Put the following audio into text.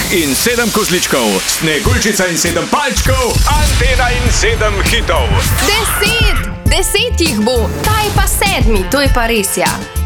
in 7 kozličkov, Sneguljčica in 7 palčkov, Antena in 7 hitov. 10 jih bo, ta je pa 7, to je pa res ja.